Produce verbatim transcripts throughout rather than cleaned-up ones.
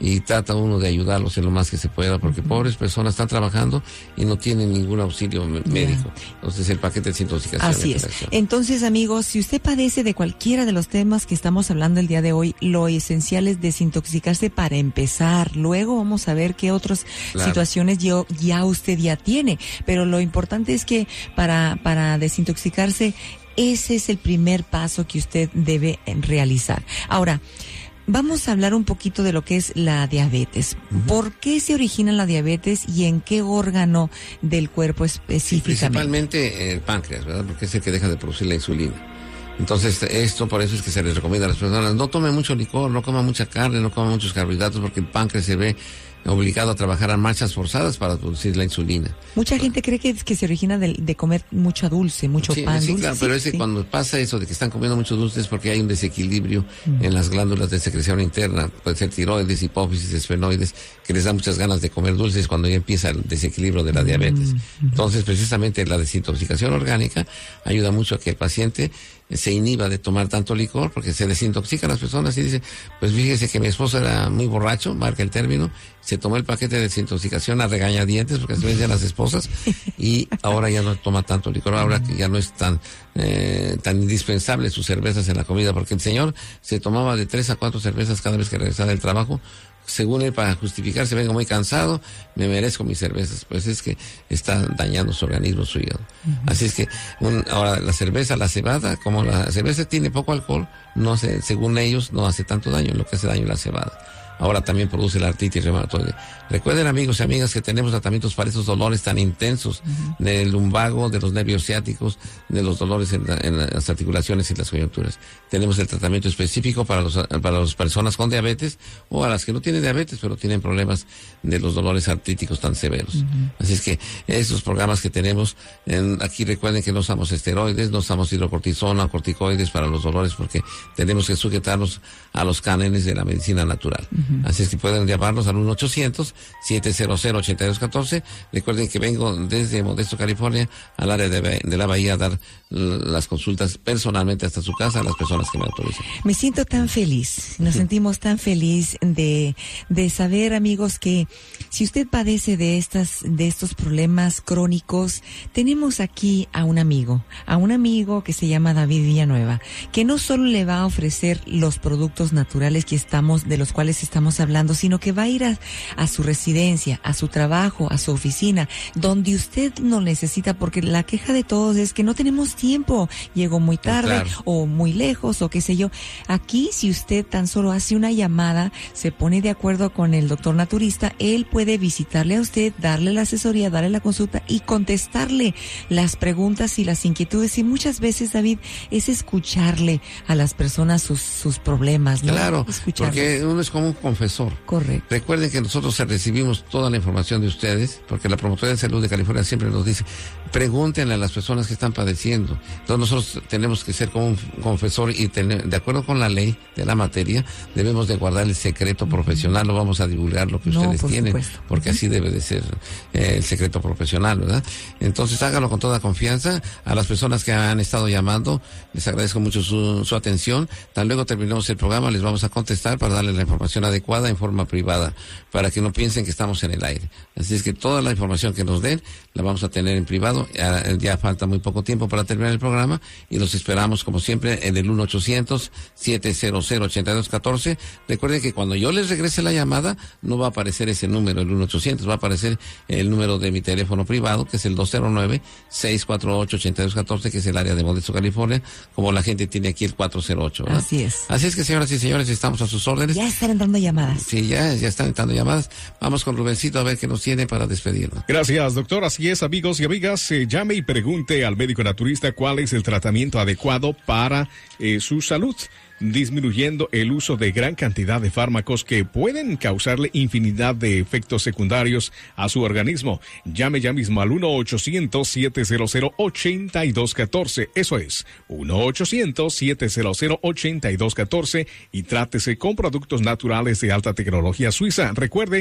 y trata uno de ayudarlos en lo más que se pueda, porque uh-huh. pobres personas están trabajando y no tienen ningún auxilio médico. Yeah. Entonces el paquete de desintoxicación. Así es. Entonces, amigos, si usted padece de cualquiera de los temas que estamos hablando el día de hoy, lo esencial es desintoxicarse para empezar. Luego vamos a ver qué otras claro. situaciones yo, ya usted ya tiene. Pero lo importante es que para, para desintoxicarse, ese es el primer paso que usted debe realizar. Ahora, vamos a hablar un poquito de lo que es la diabetes. Uh-huh. ¿Por qué se origina la diabetes y en qué órgano del cuerpo específicamente? Principalmente el páncreas, ¿verdad? Porque es el que deja de producir la insulina. Entonces, esto por eso es que se les recomienda a las personas, no tomen mucho licor, no coman mucha carne, no coman muchos carbohidratos, porque el páncreas se ve obligado a trabajar a marchas forzadas para producir la insulina. Mucha gente cree que, que se origina de, de comer mucho dulce, mucho sí, pan sí, dulce. Claro, sí, pero ese sí. Cuando pasa eso de que están comiendo mucho dulce es porque hay un desequilibrio mm. en las glándulas de secreción interna. Puede ser tiroides, hipófisis, esfenoides, que les da muchas ganas de comer dulces cuando ya empieza el desequilibrio de la diabetes. Mm. Entonces, precisamente la desintoxicación orgánica ayuda mucho a que el paciente se inhiba de tomar tanto licor, porque se desintoxican las personas y dice, pues fíjese que mi esposo era muy borracho, marca el término, se tomó el paquete de desintoxicación a regañadientes, porque se vencen las esposas, y ahora ya no toma tanto licor, ahora que ya no es tan eh, tan indispensable sus cervezas en la comida, porque el señor se tomaba de tres a cuatro cervezas cada vez que regresaba del trabajo, según él, para justificarse, vengo muy cansado, me merezco mis cervezas. Pues es que está dañando su organismo, su hígado. Uh-huh. Así es que, un, ahora, la cerveza, la cebada, como la cerveza tiene poco alcohol, no hace, según ellos, no hace tanto daño, lo que hace daño es la cebada. Ahora también produce la artritis reumatoide. Recuerden, amigos y amigas, que tenemos tratamientos para esos dolores tan intensos, uh-huh. del lumbago, de los nervios ciáticos, de los dolores en, la, en las articulaciones y las coyunturas. Tenemos el tratamiento específico para los para las personas con diabetes o a las que no tienen diabetes, pero tienen problemas de los dolores artríticos tan severos. Uh-huh. Así es que esos programas que tenemos, en, aquí recuerden que no usamos esteroides, no usamos hidrocortisona o corticoides para los dolores, porque tenemos que sujetarnos a los cánones de la medicina natural. Uh-huh. Así es que pueden llamarnos al uno ochocientos, siete cero cero, ocho dos uno cuatro. Recuerden que vengo desde Modesto, California, al área de, de la Bahía a dar las consultas personalmente hasta su casa a las personas que me autorizan. Me siento tan feliz, nos sí. sentimos tan feliz de, de saber, amigos, que si usted padece de estas, de estos problemas crónicos, tenemos aquí a un amigo, a un amigo que se llama David Villanueva, que no solo le va a ofrecer los productos naturales que estamos, de los cuales estamos hablando, sino que va a ir a, a su residencia, a su trabajo, a su oficina, donde usted lo necesita, porque la queja de todos es que no tenemos tiempo, llegó muy tarde, claro. o muy lejos, o qué sé yo. Aquí, si usted tan solo hace una llamada, se pone de acuerdo con el doctor naturista, él puede visitarle a usted, darle la asesoría, darle la consulta y contestarle las preguntas y las inquietudes. Y muchas veces, David, es escucharle a las personas sus, sus problemas, ¿no? Claro, porque uno es como un confesor. Correcto. Recuerden que nosotros recibimos toda la información de ustedes, porque la Promotoría de Salud de California siempre nos dice, pregúntenle a las personas que están padeciendo. Entonces nosotros tenemos que ser como un confesor y tener, de acuerdo con la ley de la materia, debemos de guardar el secreto profesional, no vamos a divulgar lo que no, ustedes por tienen, supuesto. porque así debe de ser eh, el secreto profesional, ¿verdad? Entonces háganlo con toda confianza. A las personas que han estado llamando, les agradezco mucho su, su atención. Tan luego terminemos el programa, les vamos a contestar para darles la información adecuada en forma privada, para que no piensen que estamos en el aire. Así es que toda la información que nos den, la vamos a tener en privado. Ya, ya falta muy poco tiempo para terminar el programa y los esperamos, como siempre, en el uno ochocientos, siete cero cero, ocho dos uno cuatro. Recuerden que cuando yo les regrese la llamada, no va a aparecer ese número, el uno ochocientos, va a aparecer el número de mi teléfono privado, que es el dos cero nueve, seis cuatro ocho, ocho dos uno cuatro, que es el área de Modesto, California, como la gente tiene aquí el cuatro cero ocho, ¿verdad? Así es. Así es que, señoras y señores, estamos a sus órdenes. Ya están entrando llamadas. Sí, ya, ya están entrando llamadas. Vamos con Rubencito a ver qué nos tiene para despedirnos. Gracias, doctor. Así es, amigos y amigas, eh, llame y pregunte al médico naturista cuál es el tratamiento adecuado para eh, su salud, disminuyendo el uso de gran cantidad de fármacos que pueden causarle infinidad de efectos secundarios a su organismo. Llame ya mismo al uno ochocientos, siete cero cero, ocho dos uno cuatro. Eso es, uno ochocientos, siete cero cero, ocho dos uno cuatro, y trátese con productos naturales de alta tecnología suiza. Recuerde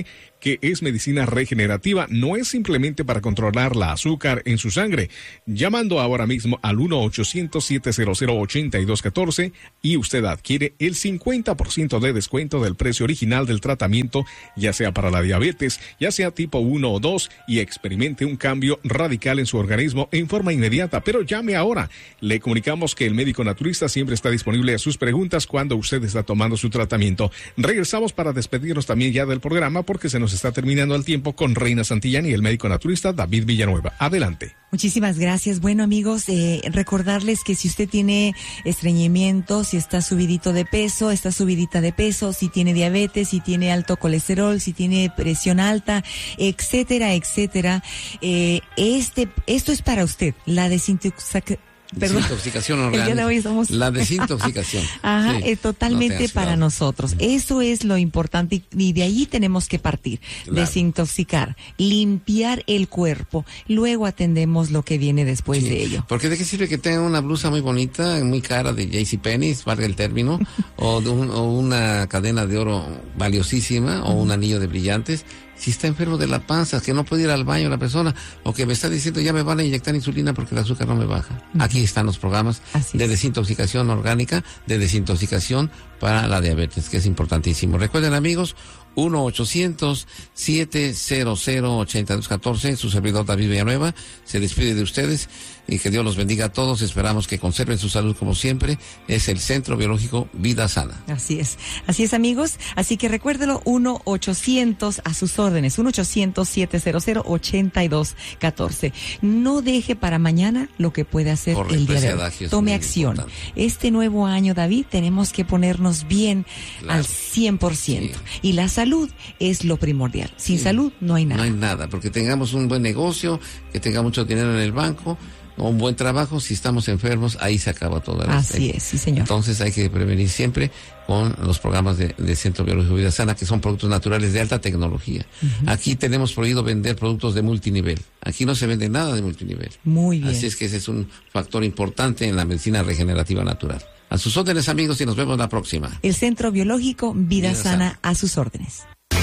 que es medicina regenerativa. No es simplemente para controlar la azúcar en su sangre. Llamando ahora mismo al uno ochocientos, siete cero cero, ocho dos uno cuatro y usted adquiere el cincuenta por ciento de descuento del precio original del tratamiento, ya sea para la diabetes, ya sea tipo uno o dos, y experimente un cambio radical en su organismo en forma inmediata. Pero llame ahora. Le comunicamos que el médico naturista siempre está disponible a sus preguntas cuando usted está tomando su tratamiento. Regresamos para despedirnos también ya del programa porque se nos está terminando el tiempo con Reina Santillán y el médico naturista David Villanueva. Adelante. Muchísimas gracias. Bueno, amigos, eh, recordarles que si usted tiene estreñimiento, si está subidito de peso, está subidita de peso, si tiene diabetes, si tiene alto colesterol, si tiene presión alta, etcétera, etcétera, eh, este, esto es para usted, la desintoxicación. Perdón. Desintoxicación orgánica. El día de hoy somos... La desintoxicación. Ajá, sí. es totalmente no para nosotros. Eso es lo importante y, y de ahí tenemos que partir. Claro. Desintoxicar, limpiar el cuerpo. Luego atendemos lo que viene después sí. de ello. Porque de qué sirve que tenga una blusa muy bonita, muy cara de JCPenney, valga el término, o, de un, o una cadena de oro valiosísima, o un anillo de brillantes, si está enfermo de la panza, que no puede ir al baño la persona, o que me está diciendo ya me van a inyectar insulina porque el azúcar no me baja. Uh-huh. Aquí están los programas Así de es. desintoxicación orgánica, de desintoxicación para la diabetes, que es importantísimo. Recuerden, amigos, uno ochocientos, siete cero cero, ocho dos uno cuatro, su servidor David Villanueva se despide de ustedes y que Dios los bendiga a todos. Esperamos que conserven su salud como siempre. Es el Centro Biológico Vida Sana. Así es, así es, amigos. Así que recuérdelo, uno ochocientos a sus órdenes, uno ochocientos, siete cero cero, ocho dos uno cuatro. No deje para mañana lo que puede hacer Correcto, el día de hoy. Tome acción. Importante. Este nuevo año, David, tenemos que ponernos bien claro. al cien por ciento. Sí. Y la salud es lo primordial. Sin sí. salud no hay nada. No hay nada, porque tengamos un buen negocio, que tenga mucho dinero en el banco, o un buen trabajo, si estamos enfermos, ahí se acaba todo. Así es, sí, señor. Entonces hay que prevenir siempre con los programas de, de Centro Biológico Vida Sana, que son productos naturales de alta tecnología. Uh-huh. Aquí tenemos prohibido vender productos de multinivel. Aquí no se vende nada de multinivel. Muy bien. Así es que ese es un factor importante en la medicina regenerativa natural. A sus órdenes, amigos, y nos vemos la próxima. El Centro Biológico Vida, Vida Sana, Sana, a sus órdenes.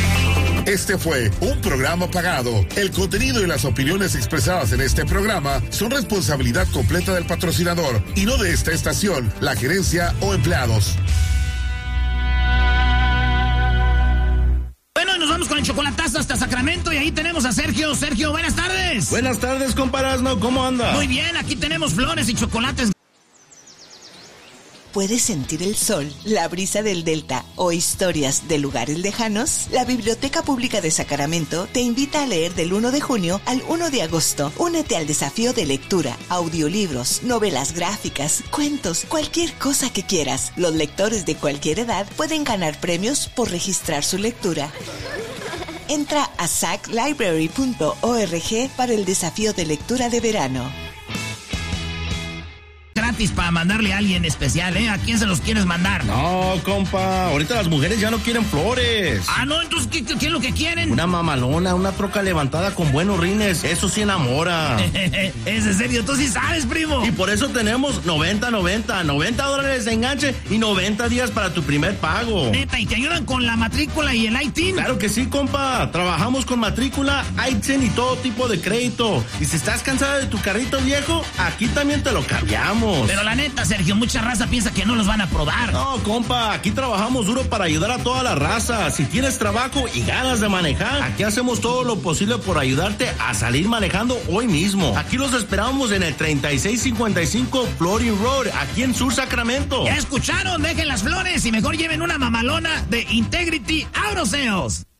Este fue un programa pagado. El contenido y las opiniones expresadas en este programa son responsabilidad completa del patrocinador y no de esta estación, la gerencia o empleados. Bueno, nos vamos con el chocolatazo hasta Sacramento y ahí tenemos a Sergio. Sergio, buenas tardes. Buenas tardes, comparazno, ¿cómo anda? Muy bien, aquí tenemos flores y chocolates. ¿Puedes sentir el sol, la brisa del Delta o historias de lugares lejanos? La Biblioteca Pública de Sacramento te invita a leer del uno de junio al uno de agosto. Únete al desafío de lectura, audiolibros, novelas gráficas, cuentos, cualquier cosa que quieras. Los lectores de cualquier edad pueden ganar premios por registrar su lectura. Entra a sac library punto org para el desafío de lectura de verano. Gratis para mandarle a alguien especial, ¿eh? ¿A quién se los quieres mandar? No, compa, ahorita las mujeres ya no quieren flores. Ah, no, entonces, ¿qué, qué es lo que quieren? Una mamalona, una troca levantada con buenos rines, eso sí enamora. ¿Es en serio? ¿Tú sí sabes, primo? Y por eso tenemos noventa noventa, noventa dólares de enganche y noventa días para tu primer pago. Neta, ¿y te ayudan con la matrícula y el I T I N? Claro que sí, compa, trabajamos con matrícula, I T I N y todo tipo de crédito. Y si estás cansada de tu carrito viejo, aquí también te lo cambiamos. Pero la neta, Sergio, mucha raza piensa que no los van a aprobar. No, compa, aquí trabajamos duro para ayudar a toda la raza. Si tienes trabajo y ganas de manejar, aquí hacemos todo lo posible por ayudarte a salir manejando hoy mismo. Aquí los esperamos en el treinta y seis cincuenta y cinco Floating Road, aquí en Sur Sacramento. Ya escucharon, dejen las flores y mejor lleven una mamalona de Integrity Auto Sales.